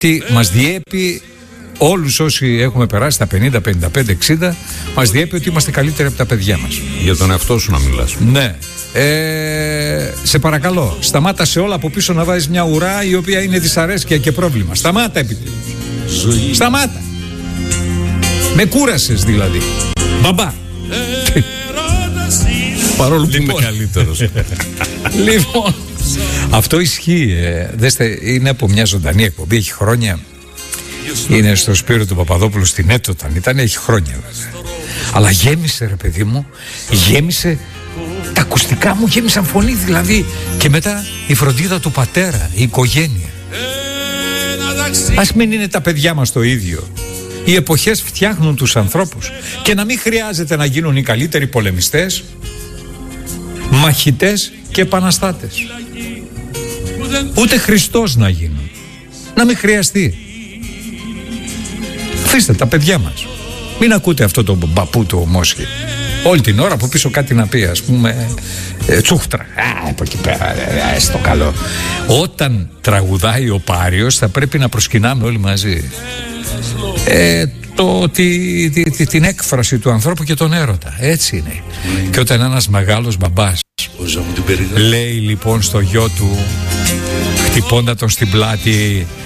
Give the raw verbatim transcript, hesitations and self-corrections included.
μας διέπει όλους όσοι έχουμε περάσει τα πενήντα, πενήντα πέντε, εξήντα, μας διέπει ότι είμαστε καλύτεροι από τα παιδιά μας. Για τον εαυτό σου να μιλάς. Ναι. Ε, σε παρακαλώ, σταμάτα σε όλα από πίσω να βάζεις μια ουρά η οποία είναι δυσαρέσκεια και πρόβλημα. Σταμάτα επιτέλους. Σταμάτα. Με κούρασες δηλαδή. Μπαμπά. Παρόλο που είμαι καλύτερος. Λοιπόν, αυτό ισχύει. Ε, δέστε, είναι από μια ζωντανή εκπομπή, έχει χρόνια. Είναι στο Σπύρο του Παπαδόπουλου στην ΕΤΟ όταν ήταν, έχει χρόνια βέβαια. Αλλά γέμισε ρε παιδί μου, γέμισε, τα ακουστικά μου γέμισαν φωνή δηλαδή. Και μετά η φροντίδα του πατέρα, η οικογένεια. Ας μην είναι τα παιδιά μας το ίδιο. Οι εποχές φτιάχνουν τους ανθρώπους. Και να μην χρειάζεται να γίνουν οι καλύτεροι πολεμιστές, μαχητές και επαναστάτες. Ούτε Χριστός να γίνουν. Να μην χρειαστεί. Αφήστε τα παιδιά μας. Μην ακούτε αυτό το μπαπού του Μόσχη. Όλη την ώρα από πίσω κάτι να πει, ας πούμε, ε, τσούχτρα. Α, από εκεί πέρα, ε, στο καλό. Όταν τραγουδάει ο Πάριος θα πρέπει να προσκυνάμε όλοι μαζί. Ε, το, τη, τη, τη, την έκφραση του ανθρώπου και τον έρωτα. Έτσι είναι. Και όταν ένας μεγάλος μπαμπάς λέει λοιπόν στο γιο του, χτυπώντα τον στην πλάτη,